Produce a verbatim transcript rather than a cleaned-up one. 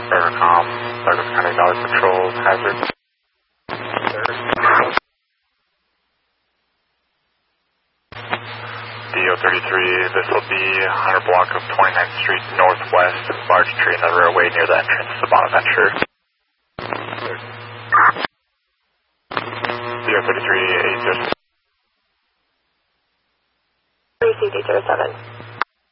Rivercom, Douglas County Valley Patrol, hazard. D O thirty-three, this will be one hundred block of twenty-ninth Street Northwest, large tree in the rearway near the entrance to Bonaventure. D O thirty-three, eight zero. Received eight zero seven.